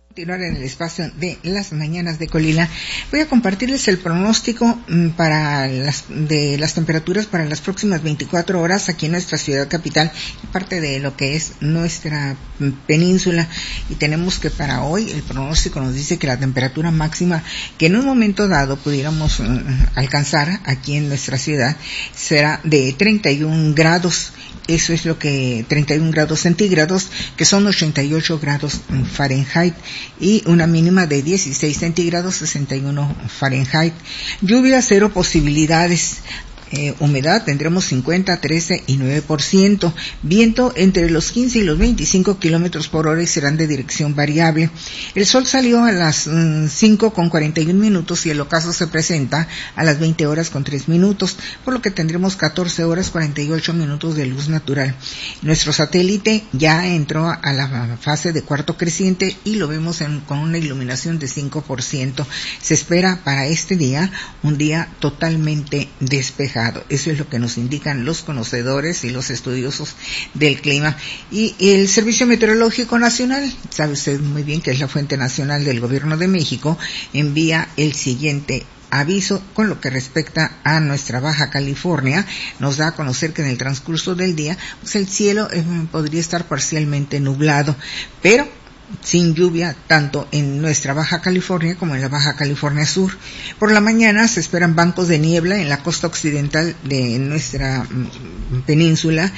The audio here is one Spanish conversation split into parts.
Continuar en el espacio de las mañanas de Colila, voy a compartirles el pronóstico de las temperaturas para las próximas 24 horas aquí en nuestra ciudad capital y parte de lo que es nuestra península. Y tenemos que para hoy el pronóstico nos dice que la temperatura máxima que en un momento dado pudiéramos alcanzar aquí en nuestra ciudad será de 31 grados. Eso es lo que 31 grados centígrados, que son 88 grados Fahrenheit, y una mínima de 16 centígrados, 61 Fahrenheit. Lluvia, 0 posibilidades. Humedad tendremos 50, 13 y 9%. Viento entre los 15 y los 25 kilómetros por hora y serán de dirección variable. El sol salió a las 5:41 y el ocaso se presenta a las 20:03, por lo que tendremos 14:48 de luz natural. Nuestro satélite ya entró a la fase de cuarto creciente y lo vemos con una iluminación de 5%. Se espera para este día un día totalmente despejado. Eso es lo que nos indican los conocedores y los estudiosos del clima. Y el Servicio Meteorológico Nacional, sabe usted muy bien que es la fuente nacional del Gobierno de México, envía el siguiente aviso con lo que respecta a nuestra Baja California. Nos da a conocer que en el transcurso del día, pues el cielo podría estar parcialmente nublado, pero sin lluvia tanto en nuestra Baja California como en la Baja California Sur. Por la mañana se esperan bancos de niebla en la costa occidental de nuestra península,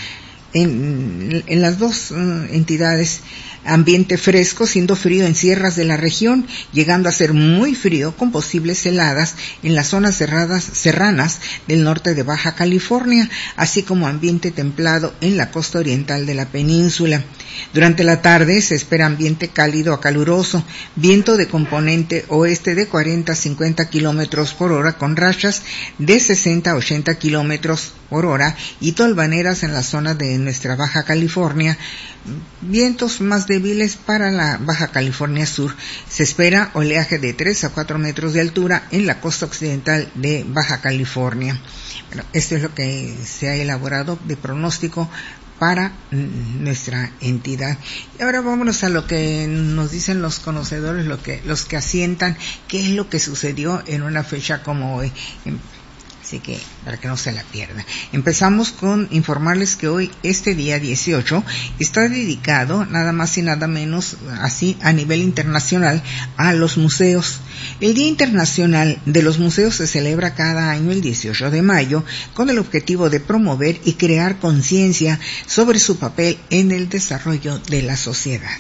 en las dos entidades. Ambiente fresco, siendo frío en sierras de la región, llegando a ser muy frío con posibles heladas en las zonas serranas del norte de Baja California, así como ambiente templado en la costa oriental de la península. Durante la tarde se espera ambiente cálido a caluroso, viento de componente oeste de 40 a 50 kilómetros por hora con rachas de 60 a 80 kilómetros por hora y tolvaneras en la zona de nuestra Baja California. Vientos más débiles para la Baja California Sur. Se espera oleaje de 3 a 4 metros de altura en la costa occidental de Baja California. Bueno, esto es lo que se ha elaborado de pronóstico para nuestra entidad. Y ahora vámonos a lo que nos dicen los conocedores, los que asientan qué es lo que sucedió en una fecha como hoy. Así que para que no se la pierda. Empezamos con informarles que hoy, este día 18, está dedicado nada más y nada menos, así a nivel internacional, a los museos. El Día Internacional de los Museos se celebra cada año el 18 de mayo con el objetivo de promover y crear conciencia sobre su papel en el desarrollo de la sociedad.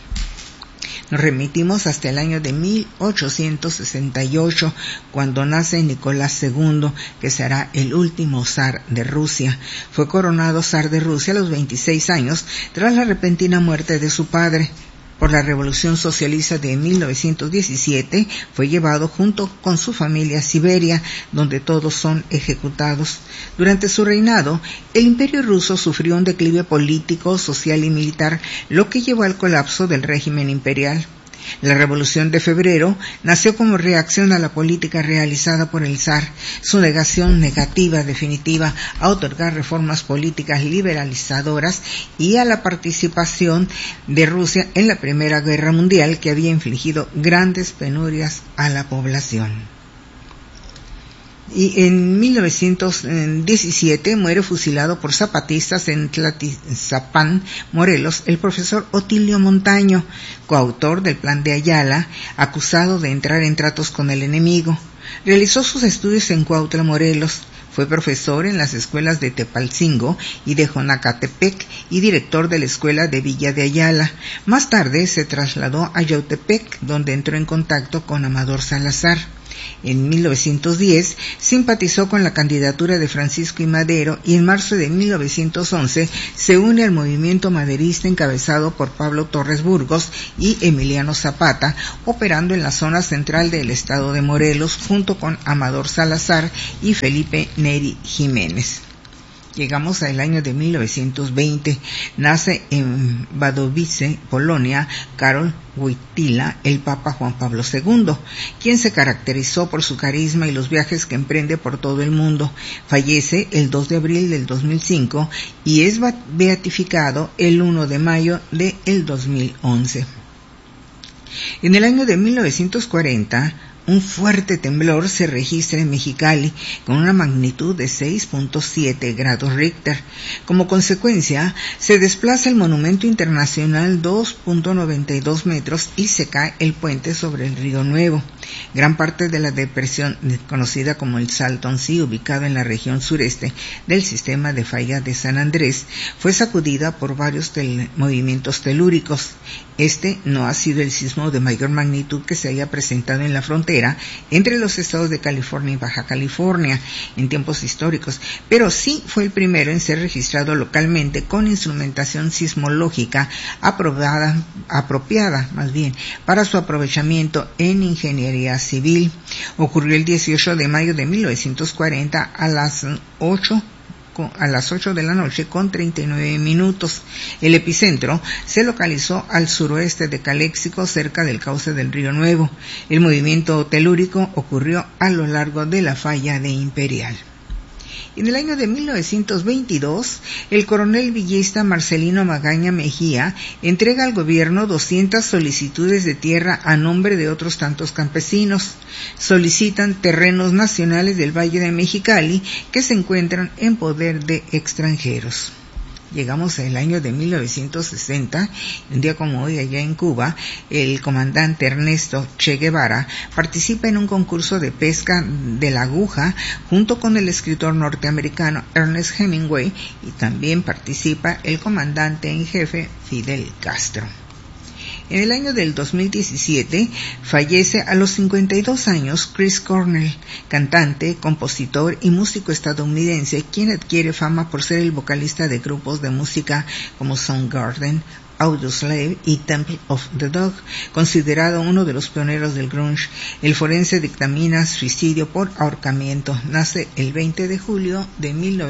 Nos remitimos hasta el año de 1868, cuando nace Nicolás II, que será el último zar de Rusia. Fue coronado zar de Rusia a los 26 años, tras la repentina muerte de su padre. Por la Revolución Socialista de 1917, fue llevado junto con su familia a Siberia, donde todos son ejecutados. Durante su reinado, el Imperio ruso sufrió un declive político, social y militar, lo que llevó al colapso del régimen imperial. La Revolución de Febrero nació como reacción a la política realizada por el zar, su negación negativa definitiva a otorgar reformas políticas liberalizadoras y a la participación de Rusia en la Primera Guerra Mundial, que había infligido grandes penurias a la población. Y en 1917 muere fusilado por zapatistas en Tlaltizapán, Morelos, el profesor Otilio Montaño, coautor del Plan de Ayala, acusado de entrar en tratos con el enemigo. Realizó sus estudios en Cuautla, Morelos. Fue profesor en las escuelas de Tepalcingo y de Jonacatepec y director de la escuela de Villa de Ayala. Más tarde se trasladó a Yautepec, donde entró en contacto con Amador Salazar. En 1910 simpatizó con la candidatura de Francisco I. Madero y en marzo de 1911 se une al movimiento maderista encabezado por Pablo Torres Burgos y Emiliano Zapata, operando en la zona central del estado de Morelos junto con Amador Salazar y Felipe Neri Jiménez. Llegamos al año de 1920. Nace en Wadowice, Polonia, Karol Wojtyła, el Papa Juan Pablo II, quien se caracterizó por su carisma y los viajes que emprende por todo el mundo. Fallece el 2 de abril del 2005 y es beatificado el 1 de mayo del 2011. En el año de 1940, un fuerte temblor se registra en Mexicali con una magnitud de 6.7 grados Richter. Como consecuencia, se desplaza el monumento internacional 2.92 metros y se cae el puente sobre el Río Nuevo. Gran parte de la depresión, conocida como el Salton Sea, ubicado en la región sureste del sistema de falla de San Andrés, fue sacudida por varios movimientos telúricos. Este no ha sido el sismo de mayor magnitud que se haya presentado en la frontera entre los estados de California y Baja California en tiempos históricos, pero sí fue el primero en ser registrado localmente con instrumentación sismológica apropiada para su aprovechamiento en ingeniería civil. Ocurrió el 18 de mayo de 1940 a las 8 de la noche con 39 minutos. El epicentro se localizó al suroeste de Caléxico, cerca del cauce del Río Nuevo. El movimiento telúrico ocurrió a lo largo de la falla de Imperial. En el año de 1922, el coronel villista Marcelino Magaña Mejía entrega al gobierno 200 solicitudes de tierra a nombre de otros tantos campesinos. Solicitan terrenos nacionales del Valle de Mexicali que se encuentran en poder de extranjeros. Llegamos al año de 1960, un día como hoy allá en Cuba, el comandante Ernesto Che Guevara participa en un concurso de pesca de la aguja junto con el escritor norteamericano Ernest Hemingway, y también participa el comandante en jefe Fidel Castro. En el año del 2017 fallece a los 52 años Chris Cornell, cantante, compositor y músico estadounidense, quien adquiere fama por ser el vocalista de grupos de música como Soundgarden, Audioslave y Temple of the Dog, considerado uno de los pioneros del grunge. El forense dictamina suicidio por ahorcamiento. Nace el 20 de julio de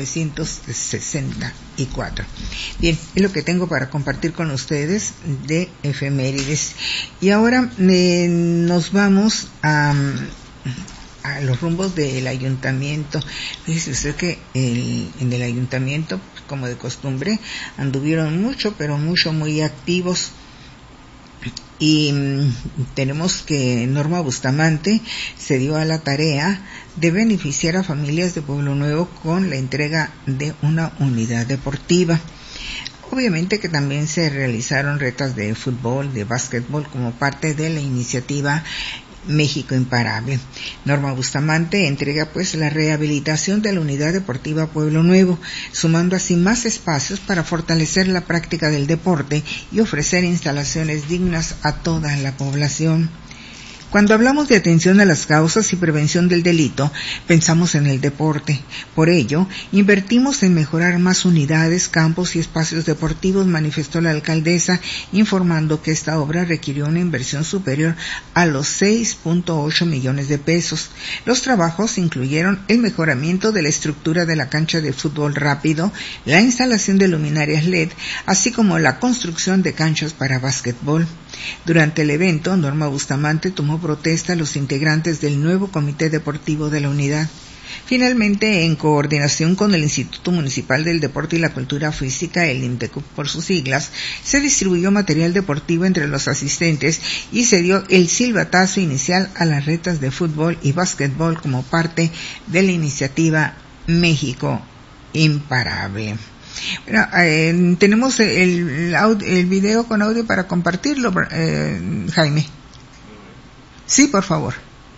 1964. Bien, es lo que tengo para compartir con ustedes de efemérides. Y ahora nos vamos a los rumbos del ayuntamiento. Fíjese usted que en el ayuntamiento, como de costumbre, anduvieron muy activos. Y tenemos que Norma Bustamante se dio a la tarea de beneficiar a familias de Pueblo Nuevo con la entrega de una unidad deportiva. Obviamente que también se realizaron retas de fútbol, de básquetbol, como parte de la iniciativa México Imparable. Norma Bustamante entrega pues la rehabilitación de la Unidad Deportiva Pueblo Nuevo, sumando así más espacios para fortalecer la práctica del deporte y ofrecer instalaciones dignas a toda la población. Cuando hablamos de atención a las causas y prevención del delito, pensamos en el deporte. Por ello, invertimos en mejorar más unidades, campos y espacios deportivos, manifestó la alcaldesa, informando que esta obra requirió una inversión superior a los 6.8 millones de pesos. Los trabajos incluyeron el mejoramiento de la estructura de la cancha de fútbol rápido, la instalación de luminarias LED, así como la construcción de canchas para básquetbol. Durante el evento, Norma Bustamante tomó protesta a los integrantes del nuevo Comité Deportivo de la Unidad. Finalmente, en coordinación con el Instituto Municipal del Deporte y la Cultura Física, el INDECUP por sus siglas, se distribuyó material deportivo entre los asistentes y se dio el silbatazo inicial a las retas de fútbol y básquetbol como parte de la iniciativa México Imparable. Bueno, tenemos el video con audio para compartirlo, Jaime. Sí, por favor.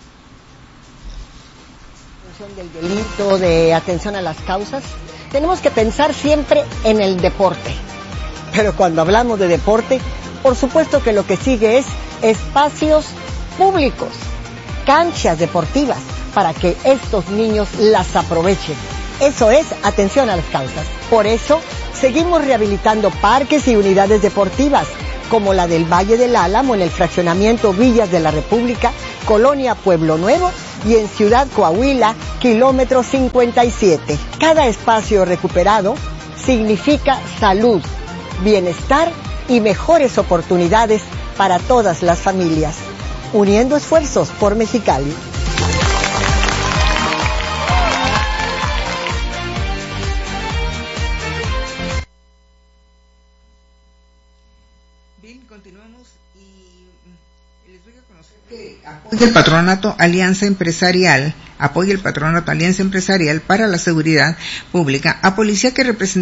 Del delito, de atención a las causas, tenemos que pensar siempre en el deporte. Pero cuando hablamos de deporte, por supuesto que lo que sigue es espacios públicos, canchas deportivas, para que estos niños las aprovechen. Eso es atención a las causas. Por eso, seguimos rehabilitando parques y unidades deportivas, como la del Valle del Álamo en el fraccionamiento Villas de la República, Colonia Pueblo Nuevo, y en Ciudad Coahuila, kilómetro 57. Cada espacio recuperado significa salud, bienestar y mejores oportunidades para todas las familias. Uniendo esfuerzos por Mexicali. Bien, continuamos y Les doy a conocer que apoya el Patronato Alianza Empresarial para la Seguridad Pública a policía que representa